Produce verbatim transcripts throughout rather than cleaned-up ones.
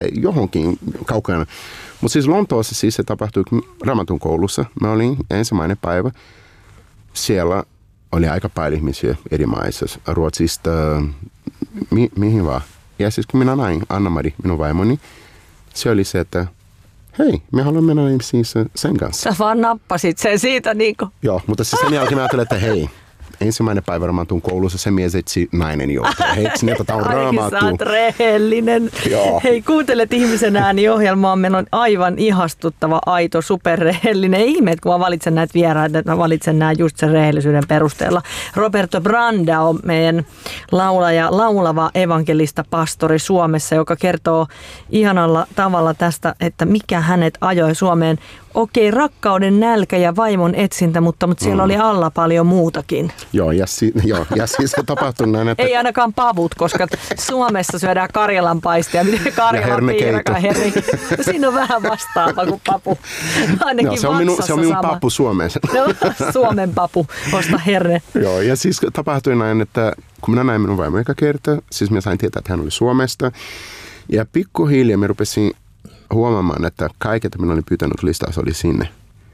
johonkin kaukana. Mutta siis Lontoossa siis se tapahtui Raamatun koulussa. Mä olin ensimmäinen päivä. Siellä oli aika paljon ihmisiä eri maissa, Ruotsista, mi, mihin vaan. Ja siis kun minä näin Anna-Mari, minun vaimoni, se oli se, että hei, me haluamme mennä siis sen kanssa. Sä vaan nappasit sen siitä niinku. Joo, mutta siis sen jälkeen mä ajattelin, että hei, ensimmäinen päivä Raamatun koulussa se mies etsi nainen jo. Hei, sinne tätä on Raamattu. Ai sä oot rehellinen. Joo. Hei, kuuntelet Ihmisen ääni -ohjelmaa. Meillä on aivan ihastuttava, aito, superrehellinen. Ihme, kun mä valitsen näitä vieraita, että mä valitsen nämä just sen rehellisyyden perusteella. Roberto Branda on meidän laulaja, laulava evankelista pastori Suomessa, joka kertoo ihanalla tavalla tästä, että mikä hänet ajoi Suomeen. Okei, rakkauden nälkä ja vaimon etsintä, mutta, mutta siellä mm. oli alla paljon muutakin. Joo, ja, si- joo, ja siis se tapahtui näin, että... Ei ainakaan pavut, koska Suomessa syödään karjalanpaistia. Miten Karjalan piirakaan herri? Siinä on vähän vastaava kuin papu. Ainakin no, se on minun, se on minun sama. papu Suomessa. No, Suomen papu, osta herne. Joo, ja siis tapahtui näin, että kun minä näin minun vaimon eka kertaa, siis minä sain tietää, että hän oli Suomesta. Ja pikkuhiljaa minä rupesin huomaamaan, että kaiket, minä olin pyytänyt listassa, oli sinne.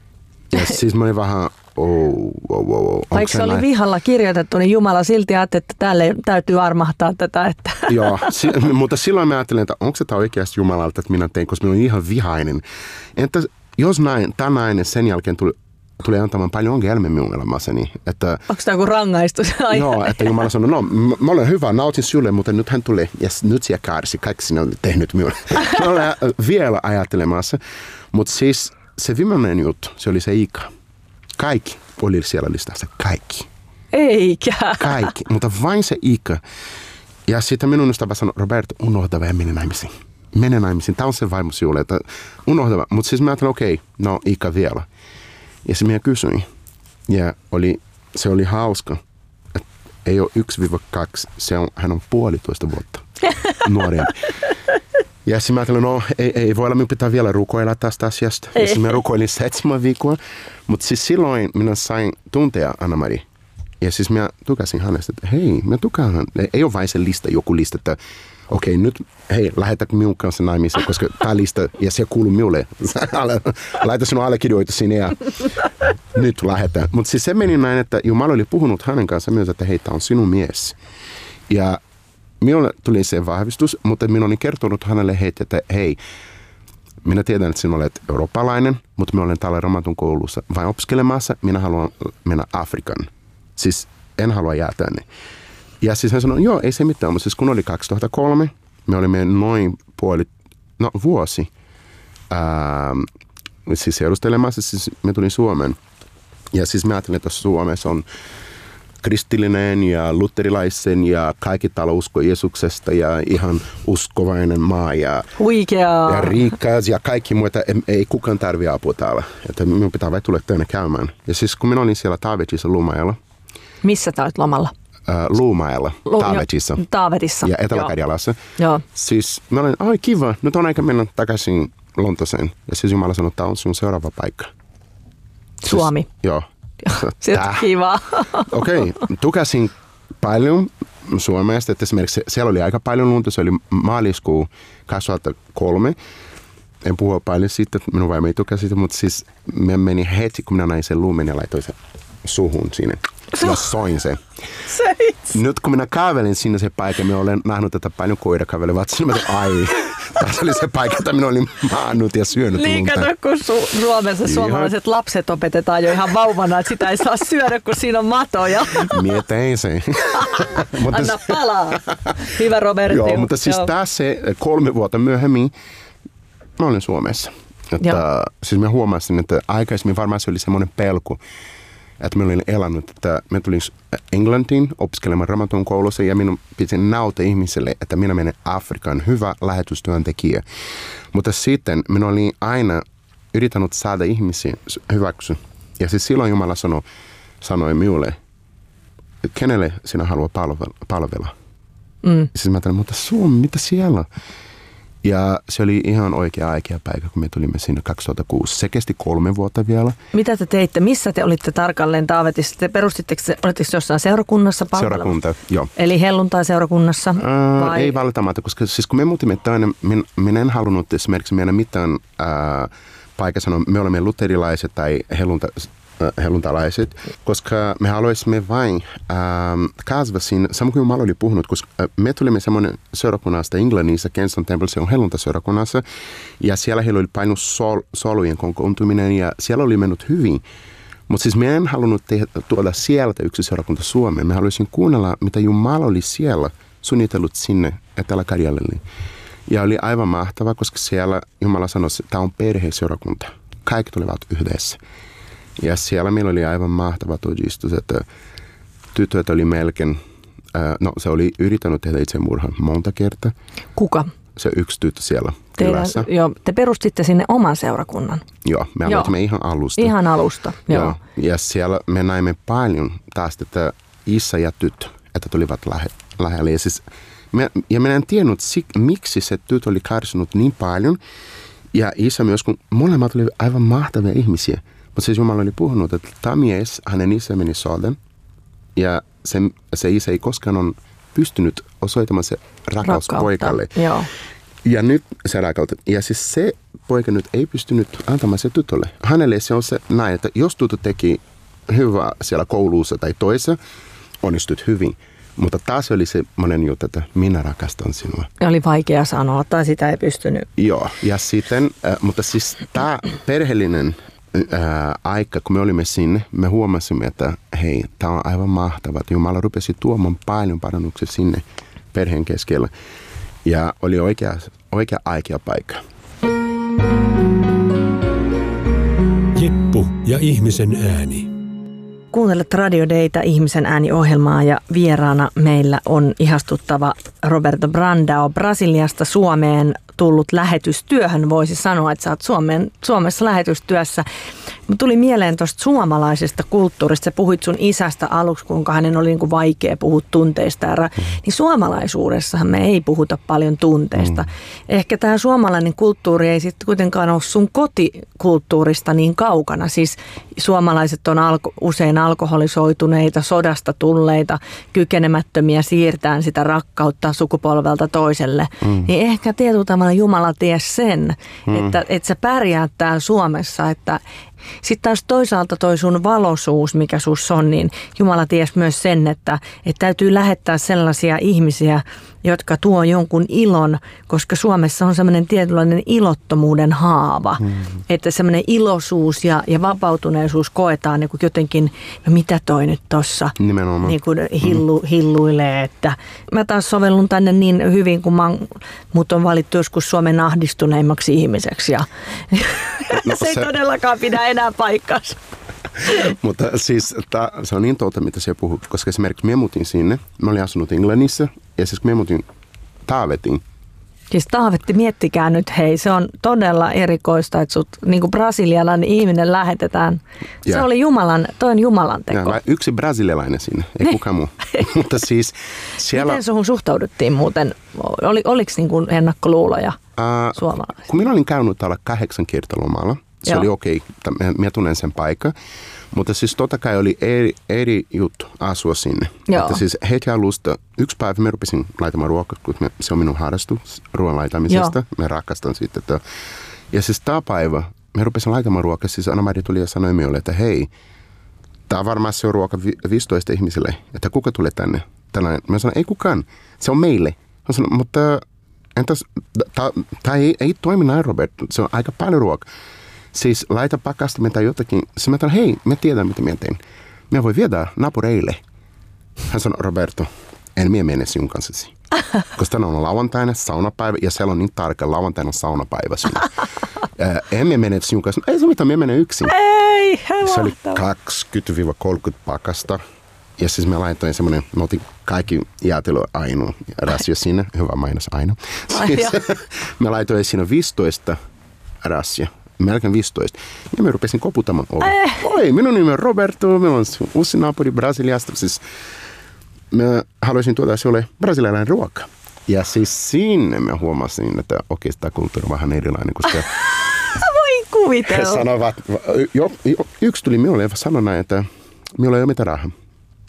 Ja siis mä olin vähän, oh, oh, oh, oh. Vaikka se oli näin? Vihalla kirjoitettu, niin Jumala silti ajatteli, että täällä täytyy armahtaa tätä. Että. Joo, si- mutta silloin mä ajattelin, että onko se tämä oikeasti Jumalalta, että minä tein, koska minä olin ihan vihainen. Entä jos näin, tämä nainen sen jälkeen tuli, tuli antamaan paljon ongelmia minun elämässäni. Että, onko tämä joku rangaistus? Joo, että Jumala sanoi, no mä olen hyvä, nautin sinulle, mutta nyt hän tulee ja nyt sinä kärsi, kaikki sinä olet tehnyt minulle. Mä olen vielä ajattelemassa, mutta siis se viimeinen juttu, se oli se Iika. Kaikki oli siellä listassa, kaikki. Eikä. Kaikki, mutta vain se Iika. Ja sitten minun ystävä sanoi, Roberto, unohda ja mene naimisiin. Mene naimisiin, tämä on se vaimo sinulle, että unohda. Mutta siis mä ajattelin, okei, okay, no Iika vielä. Ja se minä kysyin. Ja oli, se oli hauska, että ei ole yksi kaksi, se on, hän on puolitoista vuotta nuorempi. Ja sitten mä ajattelin, no ei, ei voi olla, minun pitää vielä rukoilla tästä asiasta. Ja sitten mä rukoilin seitsemän viikkoa. Mutta siis silloin minä sain tuntea Anna-Mari. Ja siis mä tukasin hänestä, että hei, mä tukaan hän. Ei ole vain se lista, joku lista, että okei, okay, nyt hei, lähetät minun kanssa naimisiin, koska tämä lista, ja se kuuluu minulle. Laita sinun allekirjoitus sinne ja nyt lähetään. Mutta siis se meni näin, että Jumala oli puhunut hänen kanssa myös, että hei, tämä on sinun mies. Ja minulle tuli se vahvistus, mutta minä olin kertonut hänelle heitä, että hei, minä tiedän, että sinä olet eurooppalainen, mutta minä olen täällä Raamatun koulussa vain opiskelemassa, minä haluan mennä Afrikan. Siis en halua jää tänne. Ja siis hän sanoi, joo, ei se mitään, mutta siis kun oli kaksituhattakolme, me olimme noin puoli, no vuosi, ää, siis seurustelemassa, siis me tulin Suomeen. Ja siis mä ajattelin, että Suomessa on kristillinen ja luterilaisen ja kaikki täällä usko Jeesuksesta ja ihan uskovainen maa ja, huikeaa. Ja rikas ja kaikki muuta. Ei, ei kukaan tarvitse apua täällä. Että minun pitää vain tulla tänne käymään. Ja siis kun minä olin siellä Taavetissa Luumäellä. Missä sä olet lomalla? Uh, Luumäellä, Lu- Taavetissa. Taavetissa. Ja Etelä-Karjalassa. Joo. Siis mä olin, ai kiva, nyt on aika mennä takaisin Lontooseen. Ja siis Jumala sanoi, että tämä on sun seuraava paikka. Suomi. Siis, joo. Se on kiva. Okei, okay. Tukasin paljon Suomesta, että esimerkiksi siellä oli aika paljon lunta, se oli maaliskuu kaksituhattakolme. En puhua paljon siitä, minun vaimo ei tukea siitä, mutta siis me meni heti, kun minä näin sen lumen ja laitoin sen suhun sinne. Ja soin se. Nyt kun minä kävelin sinne se paikka, minä olen nähnyt, että paljon koira kävelevät sinne. Mä tein, ai, tässä oli se paikka, että minä olin maannut ja syönyt niin, lunta. Niin, kato, kun su- Suomessa suomalaiset lapset opetetaan jo ihan vauvana, että sitä ei saa syödä, kun siinä on matoja. Mie tein se. Anna palaa. Hyvä Robertti. Joo, mutta siis tässä kolme vuotta myöhemmin mä olin Suomessa. Että, siis mä huomasin, että aikaisemmin varmaan se oli semmoinen pelko, että minä olin elänyt, että minä tulin Englantiin opiskelemaan Raamatun koulussa ja minun piti näyttää ihmiselle, että minä menen Afrikan, hyvä lähetystyöntekijä. Mutta sitten minä olin aina yrittänyt saada ihmisiä hyväksy. Ja siis silloin Jumala sanoi, sanoi minulle, kenelle sinä haluat palvella? palvella? Mm. Siis mä ajattelin, mutta Suomi, mitä siellä? Ja se oli ihan oikea aikea paikka, kun me tulimme sinne kaksituhattakuusi. Se kesti kolme vuotta vielä. Mitä te teitte? Missä te olitte tarkalleen Taavetissa? Te perustitteko, olitteko jossain seurakunnassa palvelua? Seurakunta, joo. Eli helluntai-seurakunnassa? Ää, ei välttämättä, koska siis kun me muutimme tänne, minä, minä en halunnut esimerkiksi meidän mitään ää, paikka sanoa, me olemme luterilaiset tai hellunta, helluntalaiset, koska me haluaisimme vain ähm, kasvaa siinä, samoin kuin Mal oli puhunut, koska me tulimme semmoinen seurakunnasta Englannissa, Kensington Temple, se on helluntaseurakunnassa, ja siellä heillä oli painut sol, solujen kokoontuminen, ja siellä oli mennyt hyvin. Mutta siis me en halunnut tehdä, tuoda sieltä yksi seurakunta Suomeen. Me haluaisin kuunnella, mitä Jumala oli siellä suunnitellut sinne Etelä-Karjalalle. Ja oli aivan mahtavaa, koska siellä Jumala sanoi, että tämä on perheseurakunta. Kaikki tulivat yhdessä. Ja siellä meillä oli aivan mahtava todistus, että tytöt oli melkein, äh, no se oli yrittänyt tehdä itsemurhan monta kertaa. Kuka? Se yksi tyttö siellä Teidän, kylässä. Jo, te perustitte sinne oman seurakunnan. Joo, me aloitimme ihan alusta. Ihan alusta, joo. joo. Ja siellä me näimme paljon taas, että isä ja tyttö, että tulivat lähe, lähelle. Ja, siis, me, ja minä en tiennyt, miksi se tyttö oli kärsinyt niin paljon. Ja isä myös, kun molemmat olivat aivan mahtavia ihmisiä. Mutta siis Jumala oli puhunut, että tämä mies, hänen isä meni sodan, ja se, se isä ei koskaan on pystynyt osoittamaan se rakkaus poikalle. Joo. Ja nyt se rakkautta. Ja siis se poika nyt ei pystynyt antamaan se tytölle. Hänelle se on se näin, että jos tytö teki hyvää siellä koulussa tai toisessa, onnistut hyvin. Mutta taas oli se monen juttu, että minä rakastan sinua. Oli vaikea sanoa, tai sitä ei pystynyt. Joo, ja sitten, äh, mutta siis tämä perheellinen Ää, aika, kun me olimme sinne, me huomasimme, että hei, tämä on aivan mahtavaa. Jumala rupesi tuomaan paljon parannuksia sinne perheen keskellä. Ja oli oikea, oikea aikea paikka. Jeppu ja ihmisen ääni. Kuuntelet Radio Dayta ihmisen ääni-ohjelmaa ja vieraana meillä on ihastuttava Roberto Brandão Brasiliasta Suomeen tullut lähetystyöhön. Voisi sanoa, että sä oot Suomeen, Suomessa lähetystyössä. Tuli mieleen tuosta suomalaisesta kulttuurista. Sä puhuit sun isästä aluksi, kuinka hänen oli niin kuin vaikea puhua tunteista. Ja ra- niin suomalaisuudessahan me ei puhuta paljon tunteista. Mm. Ehkä tämä suomalainen kulttuuri ei sitten kuitenkaan ole sun kotikulttuurista niin kaukana. Siis suomalaiset on alko- usein alkoholisoituneita, sodasta tulleita, kykenemättömiä siirtämään sitä rakkautta sukupolvelta toiselle. Mm. Niin ehkä tietyllä tavalla Jumala ties sen, mm. että, että sä pärjäät täällä Suomessa, että sitten taas toisaalta toi sun valoisuus, mikä sus on, niin Jumala ties myös sen, että, että täytyy lähettää sellaisia ihmisiä, jotka tuo jonkun ilon, koska Suomessa on semmoinen tietynlainen ilottomuuden haava. Mm. Että semmoinen iloisuus ja, ja vapautuneisuus koetaan niin kuin jotenkin, no mitä toi nyt tossa niin kuin hillu, hilluilee. Että mä taas sovellun tänne niin hyvin, kun mä, mut on valittu joskus Suomen ahdistuneimmaksi ihmiseksi. Ja no, se ei se todellakaan pidä enää paikkansa. Mutta siis ta, se on niin totta, mitä se puhuu, koska esimerkiksi minä muutin sinne, mä olin asunut Englannissa, ja siis kun minä muutin Taavetiin. Siis Taavetti, miettikää nyt, hei, se on todella erikoista, että sut niin kuin brasilialainen ihminen lähetetään. Se ja. oli Jumalan, toi on Jumalan teko. Ja, yksi brasilialainen sinne, ei ne. kukaan muu. Mutta siis siellä miten suhun suhtauduttiin muuten? Oli, oliko niin kuin ennakkoluuloja uh, suomalaisista? Kun minä olin käynyt täällä kahdeksan kertalomalla, se Joo. oli okei, okay, minä tunnen sen paikan. Mutta siis totta kai oli eri, eri juttu asua sinne. Että siis heti alusta, yksi päivä mä rupesin laitamaan ruokaa, kun se on minun harrastus ruoan laitamisesta. Joo. Mä rakastan siitä. Että, ja siis tämä päivä, mä rupesin laitamaan ruokaa, siis Anna-Maria tuli ja sanoi minulle, että hei, tämä varmaan se on ruoka viisitoista ihmisille, että kuka tulee tänne? Tällainen. Mä sanoin, ei kukaan, se on meille. Mä sanoin, mutta entäs, tämä ei, ei toimi näin, Robert, se on aika paljon ruokaa. Siis laita pakastimen tai jotakin. Siis mä hei, mä tiedän mitä mä teen. Mä voi viedä naapureille. Hän sanoi, Roberto, en minä mene sinun kanssasi. Koska tänään on lauantaina saunapäivä ja siellä on niin tarkka lauantaina saunapäivä. Äh, en minä mene sinun kanssa. Ei se mitään, minä menen yksin. Ei, se oli kaksikymmentä kolmekymmentä pakasta. Ja siis mä laitoin semmoinen, mä otin kaikki jäätelö ainoa rasio siinä. Hyvä mainos ainoa. Siis, mä laitoin siinä viisitoista rasia. Melkein viisitoista. Ja mä rupesin koputamaan oven. Eh. Oi, minun nimi on Roberto, minulla on uusi naapuri Brasiliasta. Siis mä haluaisin tuoda sinulle brasilialainen ruoka. Ja siis sinne mä huomasin, että okei, tämä kulttuuri on vähän erilainen, koska voi kuvitella. He sanovat, jo, jo, yksi tuli minulle ja sanoi näin, että minulla ei ole mitään rahaa.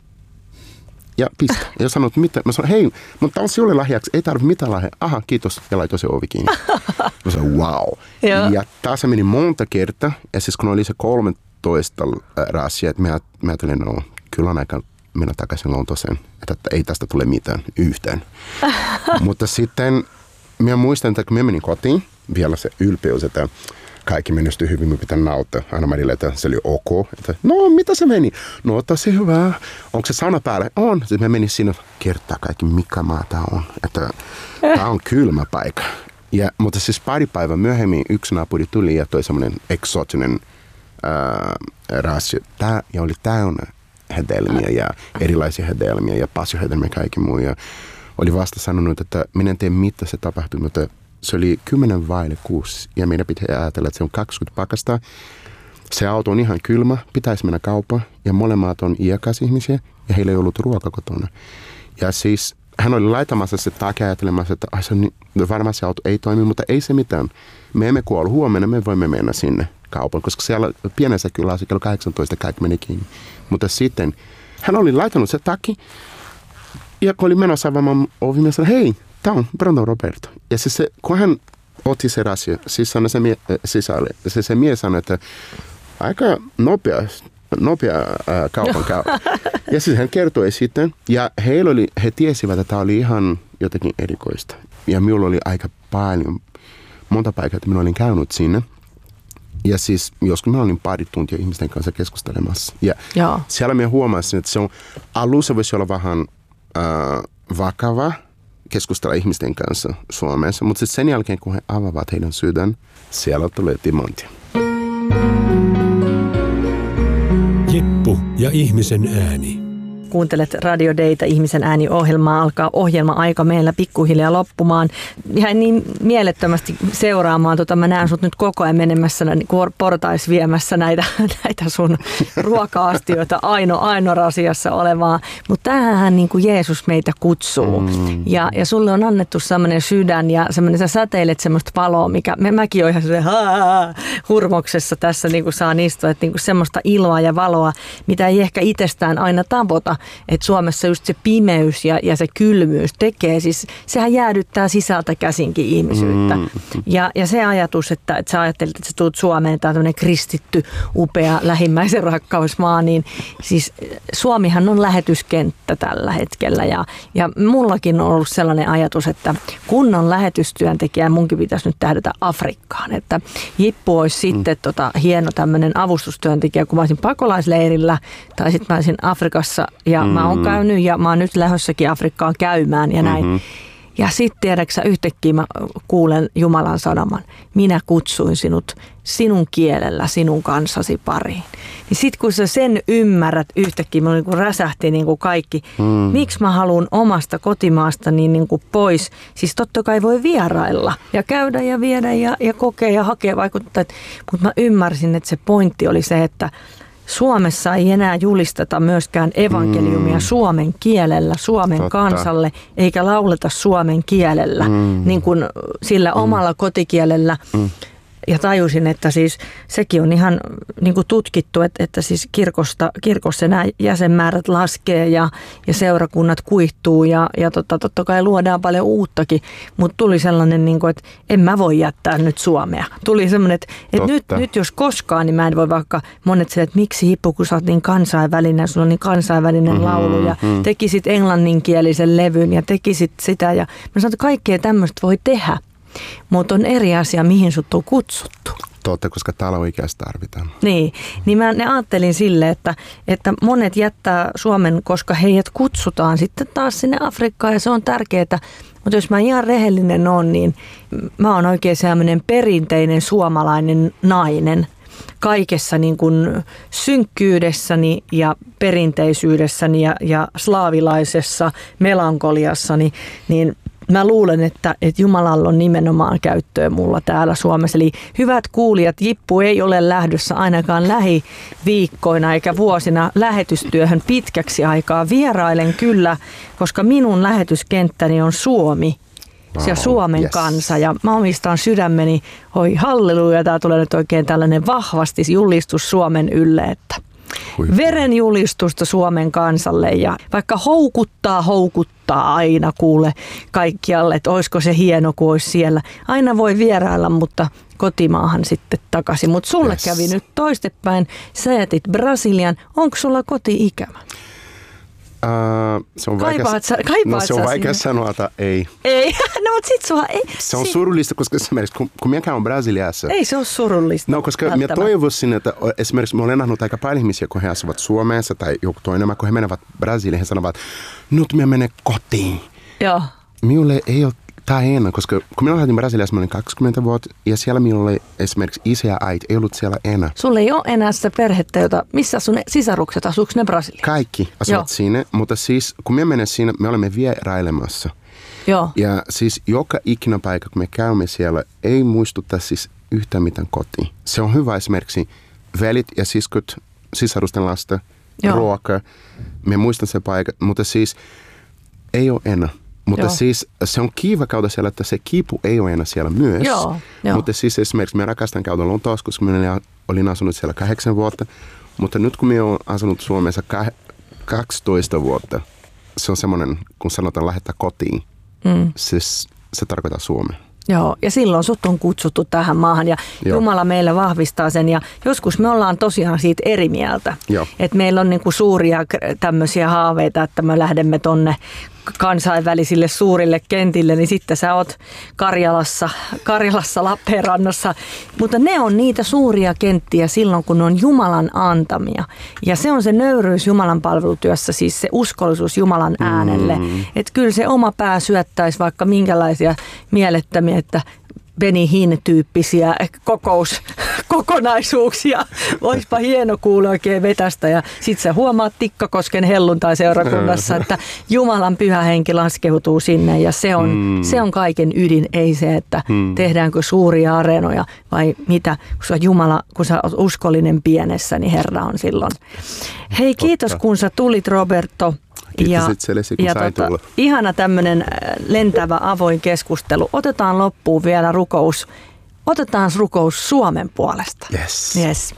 Ja pistä. Ja sanoin, että mitä? Mä sanoin, hei, mutta tämä on sinulle lahjaksi, ei tarvitse mitään lahjaa. Aha, kiitos. Ja laitoi se ovi kiinni. Mä sanoin, wow. Ja taas se meni monta kertaa. Ja siis kun oli se kolmetoista rasia, että mä, mä ajattelin, no kyllä on aika mennä takaisin Lontooseen. Että, että ei tästä tule mitään yhtään. Mutta sitten mä muistan, että kun mä menin kotiin, vielä se ylpeys, että kaikki menestyi hyvin, minun pitää nauttia. Aina Marille, että se oli ok. Että, no, mitä se meni? No, tosi hyvä. Onko se sauna päälle? On. Sitten mä menin sinne kertaa kaikki, mikä maa tämä on. Että tämä on kylmä paikka. Ja, mutta siis pari päivää myöhemmin yksi naapuri tuli ja toi semmoinen eksotinen rasio. Tämä ja oli täynnä hedelmiä ja erilaisia hedelmiä ja pasiohedelmiä ja kaikki muu. Ja oli vasta sanonut, että minä en tiedä mitä se tapahtui, mutta se oli kymmenen vaille kuusi ja meidän pitää ajatella, että se on kaksikymmentä pakasta. Se auto on ihan kylmä, pitäisi mennä kauppaan ja molemmat on iäkäs ihmisiä ja heillä ei ollut ruoka kotona. Ja siis hän oli laitamassa se takia ajattelemassa, että ai, se on, varmaan se auto ei toimi, mutta ei se mitään. Me emme kuole huomenna, me voimme mennä sinne kaupan, koska siellä pienessä kylässä kello kahdeksantoista kaikki meni kiinni. Mutta sitten hän oli laitanut se taki ja kun oli menossa avaamaan ovi, mä sanoin, hei, tämä on Brando Roberto. Ja siis se, kun hän otti se rasia, siis sanoi se, mie, sisälle, se, se mies sanoi, että aika nopea, nopea ää, kaupan käy. Ja siis hän kertoi sitten, ja heillä oli, he tiesivät, että tämä oli ihan jotenkin erikoista. Ja minulla oli aika paljon, monta paikkaa, että minä olin käynyt sinne. Ja siis joskus minä olin pari tuntia ihmisten kanssa keskustelemassa. Ja Joo. siellä minä huomasin, että se on, alussa voisi olla vähän ää, vakava, keskustella ihmisten kanssa Suomessa, mutta sen jälkeen, kun he avaavat heidän sydän, siellä tulee timantia. Jippu ja ihmisen ääni. Kuuntelet Radio Dayta, ihmisen ääni-ohjelmaa. Alkaa ohjelma-aika meillä pikkuhiljaa loppumaan. Ihan niin mielettömästi seuraamaan. Tota, mä näen sut nyt koko ajan menemässä niin portais viemässä näitä, näitä sun ruoka-astioita aino, ainorasiassa olevaa. Mutta tämähän niin kuin Jeesus meitä kutsuu. Mm. Ja, ja sulle on annettu sellainen sydän ja semmoinen, sä säteilet semmoista valoa, mikä mä, mäkin oon ihan sellainen hurmoksessa tässä niin kuin saan istua. Että niin kuin semmoista iloa ja valoa, mitä ei ehkä itsestään aina tavoita. Että Suomessa just se pimeys ja, ja se kylmyys tekee, siis sehän jäädyttää sisältä käsinkin ihmisyyttä. Mm. Ja, ja se ajatus, että, että sä ajattelit, että sä tulet Suomeen, tämä on tämmöinen kristitty, upea lähimmäisen rakkausmaa, niin siis Suomihan on lähetyskenttä tällä hetkellä. Ja, ja mullakin on ollut sellainen ajatus, että kun on lähetystyöntekijä, munkin pitäisi nyt tähdätä Afrikkaan. Että Jippu olisi mm. sitten tota, hieno tämmöinen avustustyöntekijä, kun mä olisin pakolaisleirillä tai sitten mä olisin Afrikassa. Ja mm-hmm. mä oon käynyt ja mä oon nyt lähdössäkin Afrikkaan käymään ja näin. Mm-hmm. Ja sitten tiedäksä yhtäkkiä mä kuulen Jumalan sanoman. Minä kutsuin sinut sinun kielellä sinun kansasi pariin. Niin sit kun sä sen ymmärrät yhtäkkiä, mä niin kuin räsähti niin kuin kaikki. Mm. Miksi mä haluan omasta kotimaasta niin, niin kuin pois? Siis totta kai voi vierailla ja käydä ja viedä ja, ja kokea ja hakea vaikuttaa. Mutta mä ymmärsin, että se pointti oli se, että Suomessa ei enää julisteta myöskään evankeliumia mm. suomen kielellä, Suomen Totta. kansalle, eikä lauleta suomen kielellä, mm. niin kuin sillä mm. omalla kotikielellä. Mm. Ja tajusin, että siis sekin on ihan niin kuin tutkittu, että, että siis kirkosta, kirkossa nämä jäsenmäärät laskee ja, ja seurakunnat kuihtuu ja, ja totta, totta kai luodaan paljon uuttakin, mutta tuli sellainen, niin kuin, että en mä voi jättää nyt Suomea. Tuli sellainen, että, että nyt, nyt jos koskaan, niin mä en voi vaikka monet sille, että miksi Hippu, kun sä oot niin kansainvälinen, sulla on niin kansainvälinen mm-hmm, laulu ja mm-hmm. tekisit englanninkielisen levyn ja tekisit sitä ja mä sanon, että kaikkea tämmöistä voi tehdä. Mutta on eri asia, mihin sut on kutsuttu. Totta, koska täällä oikeasti tarvitaan. Niin, niin mä ne ajattelin sille, että, että monet jättää Suomen, koska heidät kutsutaan sitten taas sinne Afrikkaan ja se on tärkeää. Mutta jos mä ihan rehellinen on, niin mä oon oikein sellainen perinteinen suomalainen nainen. Kaikessa niin kuin synkkyydessäni ja perinteisyydessäni ja, ja slaavilaisessa melankoliassani, niin mä luulen, että, että Jumalalla on nimenomaan käyttöä mulla täällä Suomessa. Eli hyvät kuulijat, Jippu ei ole lähdössä ainakaan lähiviikkoina eikä vuosina lähetystyöhön pitkäksi aikaa. Vierailen kyllä, koska minun lähetyskenttäni on Suomi wow. Suomen yes. kansa. Ja mä omistan sydämeni, oi halleluja, tää tulee nyt oikein tällainen vahvasti julistus Suomen ylle, että Huippu. Veren julistusta Suomen kansalle ja vaikka houkuttaa, houkuttaa aina kuule kaikkialle, että olisiko se hieno, kun olisi siellä. Aina voi vierailla, mutta kotimaahan sitten takaisin. Mutta sulle yes. kävi nyt toistepäin. Sä jätit Brasilian. Onko sulla koti-ikävä? Uh, se on vaikea, kaipaat sä, kaipaat no, se on vaikea sanoa, että ei. Ei, no mutta sit sua ei. Se on surullista, koska esimerkiksi kun, kun minä käyn Brasiliassa. Ei se ole surullista. No, koska minä toivoisin, että esimerkiksi mä olen nähnyt aika paljon ihmisiä, kun he asuvat Suomessa tai joku toinen, kun he menevät Brasiliaan, he sanovat, nyt minä menen kotiin. Joo. Minulle ei ole tämä enää, koska kun minä lähdin Brasiliassa, mä olin kaksikymmentä vuotta ja siellä minulla oli esimerkiksi isä ja äiti, ei ollut siellä enää. Sulla ei ole enää sitä perhettä, jota, missä sun sisarukset, asuuko ne Brasiliassa? Kaikki asuvat Joo. siinä, mutta siis kun me menen siinä, me olemme vierailemassa. Joo. Ja siis joka ikinä paikka, kun me käymme siellä, ei muistuta siis yhtään mitään kotiin. Se on hyvä esimerkiksi velit ja siskot, sisarusten lasta, Joo. ruoka. Me muistan se paikat, mutta siis ei ole enää. Mutta Joo. siis se on kiva käydä siellä, että se kipu ei ole enää siellä myös. Joo, jo. Mutta siis esimerkiksi minä rakastan käydä Lontoossa, koska minä olin asunut siellä kahdeksan vuotta. Mutta nyt kun minä olen asunut Suomessa kaksitoista vuotta, se on semmoinen, kun sanotaan lähettää kotiin, mm. se, se tarkoittaa Suomea. Joo, ja silloin sut on kutsuttu tähän maahan ja Joo. Jumala meille vahvistaa sen ja joskus me ollaan tosiaan siitä eri mieltä. Että meillä on niinku suuria tämmöisiä haaveita, että me lähdemme tonne kansainvälisille suurille kentille, niin sitten sä oot Karjalassa, Karjalassa Lappeenrannassa. Mutta ne on niitä suuria kenttiä silloin, kun ne on Jumalan antamia. Ja se on se nöyryys Jumalan palvelutyössä, siis se uskollisuus Jumalan äänelle. Mm. Että kyllä se oma pää syöttäisi vaikka minkälaisia mielettömiä, että Benny Hinn-tyyppisiä kokous, kokonaisuuksia. Voispa hieno kuulla oikein vetästä. Ja sit sä huomaat Tikkakosken helluntai-seurakunnassa, että Jumalan pyhä henki laskeutuu sinne. Ja se on, mm. se on kaiken ydin, ei se, että mm. tehdäänkö suuria areenoja vai mitä. Kun sä, Jumala, kun sä oot uskollinen pienessä, niin Herra on silloin. Hei, kiitos kun sä tulit, Roberto. Ja, itsellesi, ja tota, ihana tämmöinen lentävä avoin keskustelu. Otetaan loppuun vielä rukous. Otetaan rukous Suomen puolesta. Yes. Yes.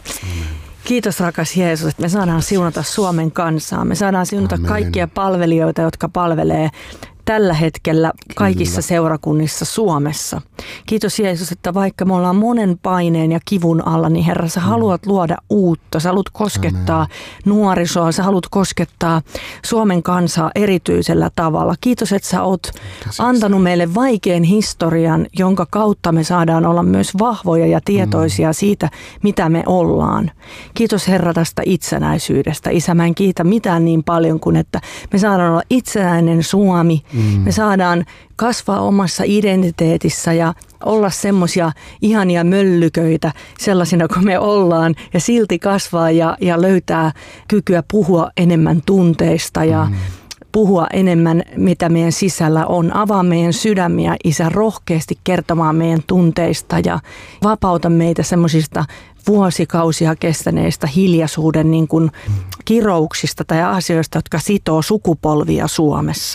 Kiitos rakas Jeesus, että me saadaan siunata Suomen kansaa. Me saadaan siunata Amen. Kaikkia palvelijoita, jotka palvelee tällä hetkellä kaikissa Kyllä. seurakunnissa Suomessa. Kiitos Jeesus, että vaikka me ollaan monen paineen ja kivun alla, niin Herra, sä haluat luoda uutta. Sä haluat koskettaa Amen. Nuorisoa, sä haluat koskettaa Suomen kansaa erityisellä tavalla. Kiitos, että sä oot Käsissä. Antanut meille vaikean historian, jonka kautta me saadaan olla myös vahvoja ja tietoisia mm. siitä, mitä me ollaan. Kiitos Herra tästä itsenäisyydestä. Isä, mä en kiitä mitään niin paljon kuin, että me saadaan olla itsenäinen Suomi. Mm. Me saadaan kasvaa omassa identiteetissä ja olla semmoisia ihania möllyköitä sellaisina kuin me ollaan ja silti kasvaa ja, ja löytää kykyä puhua enemmän tunteista ja mm. puhua enemmän, mitä meidän sisällä on. Avaa meidän sydämiä, Isä, rohkeasti kertomaan meidän tunteista ja vapauta meitä semmoisista vuosikausia kestäneistä hiljaisuuden niin kuin kirouksista tai asioista, jotka sitoo sukupolvia Suomessa.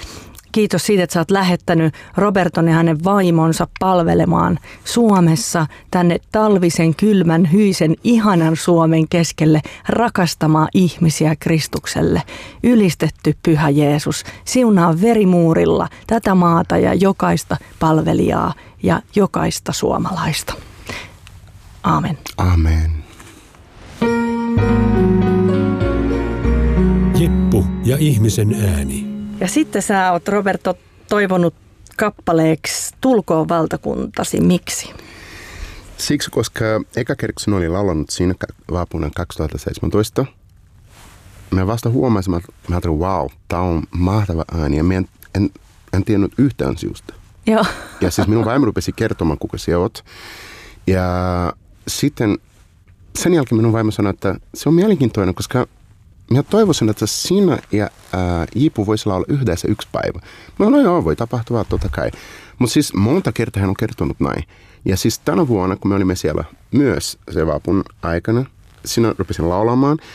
Kiitos siitä, että sä oot lähettänyt Roberton ja hänen vaimonsa palvelemaan Suomessa tänne talvisen, kylmän, hyisen, ihanan Suomen keskelle rakastamaan ihmisiä Kristukselle. Ylistetty Pyhä Jeesus, siunaa verimuurilla tätä maata ja jokaista palvelijaa ja jokaista suomalaista. Aamen. Amen. Jippu ja ihmisen ääni. Ja sitten sä oot, Roberto, toivonut kappaleeksi Tulkoon valtakuntasi. Miksi? Siksi, koska eka kerran kun oli laulanut siinä vaapuna kaksituhattaseitsemäntoista, mä vasta huomasin, että mä ajattelin, wow, tää on mahtava ääni. Ja mä en, en, en tiennyt yhtään sinusta. Joo. Ja siis minun vaimo rupesi kertomaan, kuka sinä oot. Ja sitten sen jälkeen minun vaimo sanoi, että se on mielenkiintoinen, koska minä toivoisin, että sinä ja ää, Jipu voisi olla yhdessä yksi päivä. No, no joo, voi tapahtua totta kai. Mutta siis monta kertaa hän on kertonut näin. Ja siis tänä vuonna, kun me olimme siellä myös se vaapun aikana, sinä rupesin laulamaan.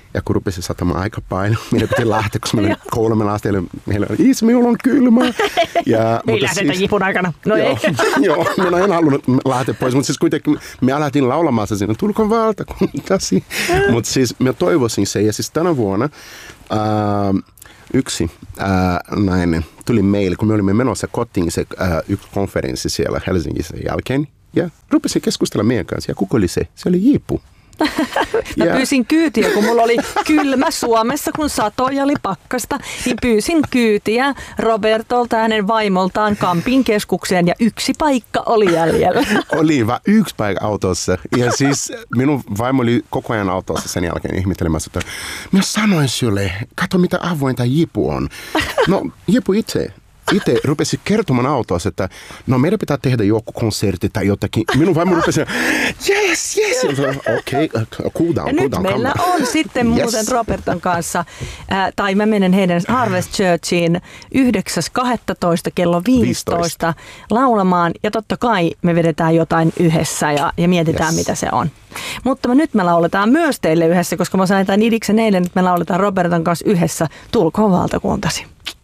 Ja kun rupesi satamaan aika paljon, meidän piti lähteä, koska meillä oli kolme asti, meillä oli, isä, minulla on kylmä. Ja, ei lähdetä siis, jipun aikana. No joo, ei. Joo, minä en halunnut lähteä pois, mutta siis kuitenkin me alettiin laulamassa siinä, tulkoon valtakuntasi. Mutta siis mä toivoisin se, ja siis tänä vuonna ää, yksi ää, nainen tuli meille, kun me olimme menossa kotiin se ää, yksi konferenssi siellä Helsingissä jälkeen, ja rupesi keskustella meidän kanssa, ja kuka oli se? Se oli Jipu. Mä ja. pyysin kyytiä, kun mulla oli kylmä Suomessa, kun satoi oli pakkasta, niin pyysin kyytiä Robertolta hänen vaimoltaan Kampin keskukseen ja yksi paikka oli jäljellä. Oli vaan yksi paikka autossa. Ja siis minun vaimo oli koko ajan autossa sen jälkeen ihmettelemässä, että minä sanoin sinulle, katso mitä avointa Jipu on. No Jipu itse. Itse rupesi kertomaan autossa, että no meidän pitää tehdä joku konsertti tai jotakin. Minun vaimo rupesi, yes, yes. Okei, okay, cool down, ja cool nyt down. meillä on sitten muuten yes. Roberton kanssa, äh, tai mä menen heidän Harvest Churchiin yhdeksäs kahdestoista kello viisitoista laulamaan. Ja totta kai me vedetään jotain yhdessä ja, ja mietitään, yes. mitä se on. Mutta nyt me lauletaan myös teille yhdessä, koska mä sain tämän idiksen eilen, että me lauletaan Roberton kanssa yhdessä Tulkoon valtakuntasi.